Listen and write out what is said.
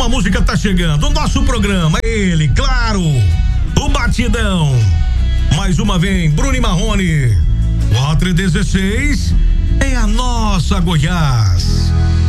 Uma música tá chegando, o nosso programa, ele, claro, o Batidão. Mais uma vez, Bruno e Marrone. 4:16 é a nossa Goiás.